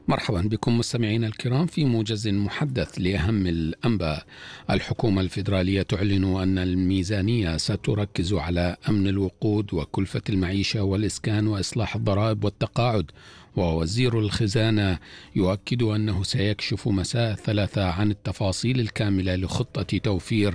مرحبا بكم مستمعينا الكرام في موجز محدث لأهم الأنباء. الحكومة الفيدرالية تعلن أن الميزانية ستركز على أمن الوقود وكلفة المعيشة والإسكان وإصلاح الضرائب والتقاعد، ووزير الخزانة يؤكد أنه سيكشف مساء الثلاثاء عن التفاصيل الكاملة لخطة توفير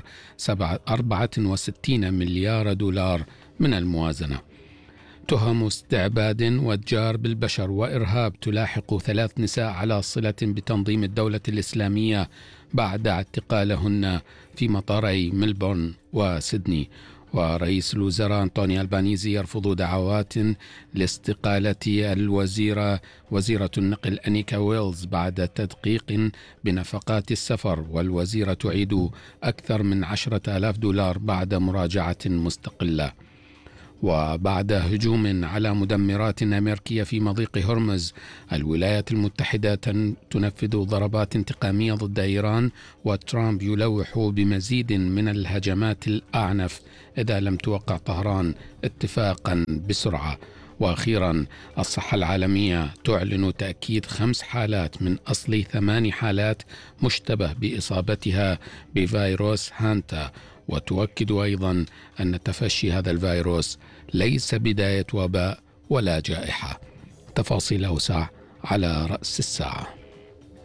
64 مليار دولار من الموازنة. تهم استعباد واتجار بالبشر وإرهاب تلاحق 3 نساء على صلة بتنظيم الدولة الإسلامية بعد اعتقالهن في مطاري ملبورن وسيدني. ورئيس الوزراء أنطوني ألبانيزي يرفض دعوات لاستقالة وزيرة النقل أنيكا ويلز بعد تدقيق بنفقات السفر، والوزيرة تعيد أكثر من 10,000 دولار بعد مراجعة مستقلة. وبعد هجوم على مدمرات أمريكية في مضيق هرمز، الولايات المتحدة تنفذ ضربات انتقامية ضد إيران، وترامب يلوح بمزيد من الهجمات الأعنف إذا لم توقع طهران اتفاقا بسرعة. وأخيرا، الصحة العالمية تعلن تأكيد 5 حالات من أصل 8 حالات مشتبه بإصابتها بفيروس هانتا، وتؤكد أيضا أن تفشي هذا الفيروس ليس بداية وباء ولا جائحة. تفاصيل أوسع على رأس الساعة.